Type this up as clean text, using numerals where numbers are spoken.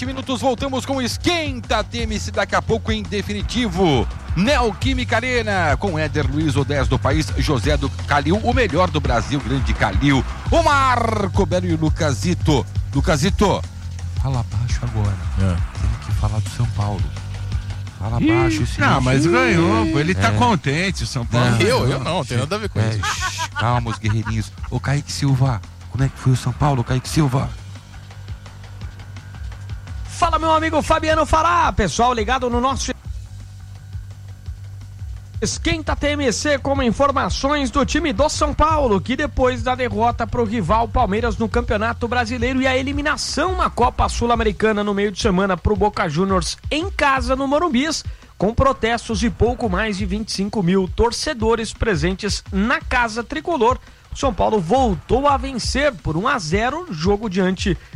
Minutos, voltamos com o Esquenta TMC daqui a pouco em definitivo. Neoquímica Arena, com Éder Luiz, o 10 do país, José do Calil, o melhor do Brasil, grande Calil, o Marco Belo e o Lucasito. Lucasito, fala baixo agora. Tem que falar do São Paulo. Fala baixo. Não, mas ganhou, ele tá contente, o São Paulo. Eu não, tem nada a ver com isso. Calma, os guerreirinhos. Ô Kaique Silva, como é que foi o São Paulo, Kaique Silva? Fala, meu amigo Fabiano Fará, pessoal ligado no nosso Esquenta TMC com informações do time do São Paulo, que depois da derrota pro rival Palmeiras no Campeonato Brasileiro e a eliminação na Copa Sul-Americana no meio de semana pro Boca Juniors em casa no Morumbis, com protestos e pouco mais de 25 mil torcedores presentes na Casa Tricolor, o São Paulo voltou a vencer por 1-0, jogo diante